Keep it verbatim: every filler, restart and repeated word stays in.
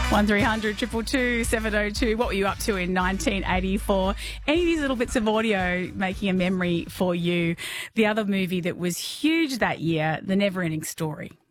one three hundred two two two seven oh two. What were you up to in nineteen eighty-four? Any of these little bits of audio making a memory for you? The other movie that was huge that year, The Never Ending Story.